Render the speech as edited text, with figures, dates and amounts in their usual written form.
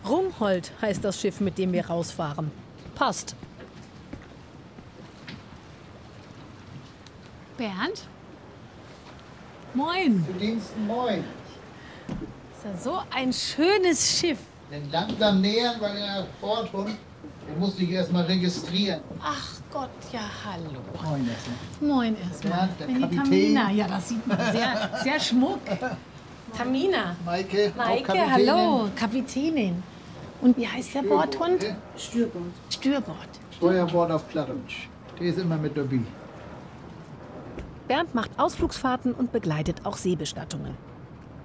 Rungholt heißt das Schiff, mit dem wir rausfahren. Passt. Bernd? Moin. Zu Diensten, moin. Ist ja so ein schönes Schiff. Den langsam nähern, weil der Bordhund, der muss sich erstmal registrieren. Ach Gott, ja, hallo. Moin erstmal. Moin erstmal. Der Bin die Kapitän. Tamina. Ja, das sieht man. Sehr schmuck. Tamina. Maike, auch Maike, Kapitänin. hallo. Kapitänin. Und wie heißt der Bordhund? Stürbord. Stürbord. Steuerbord auf Plattdeutsch. Der ist immer mit dabei. Bernd macht Ausflugsfahrten und begleitet auch Seebestattungen.